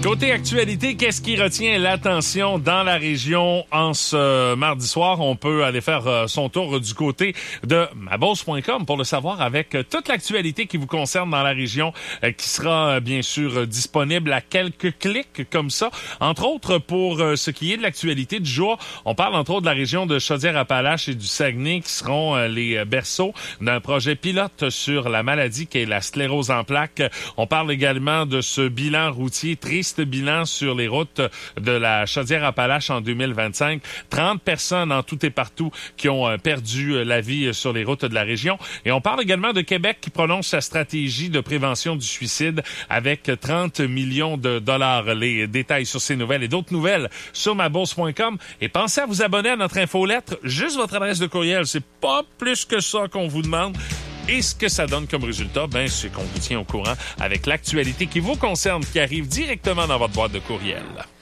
Côté actualité, qu'est-ce qui retient l'attention dans la région en ce mardi soir? On peut aller faire son tour du côté de mabourse.com pour le savoir avec toute l'actualité qui vous concerne dans la région qui sera bien sûr disponible à quelques clics comme ça. Entre autres, pour ce qui est de l'actualité du jour, on parle entre autres de la région de Chaudière-Appalaches et du Saguenay qui seront les berceaux d'un projet pilote sur la maladie qui est la sclérose en plaques. On parle également de ce bilan routier, triste bilan sur les routes de la Chaudière-Appalaches en 2025. 30 personnes en tout et partout qui ont perdu la vie sur les routes de la région. Et on parle également de Québec qui prononce sa stratégie de prévention du suicide avec 30 millions de dollars. Les détails sur ces nouvelles et d'autres nouvelles sur mabourse.com. Et pensez à vous abonner à notre infolettre. Juste votre adresse de courriel. C'est pas plus que ça qu'on vous demande. Et ce que ça donne comme résultat, c'est qu'on vous tient au courant avec l'actualité qui vous concerne, qui arrive directement dans votre boîte de courriel.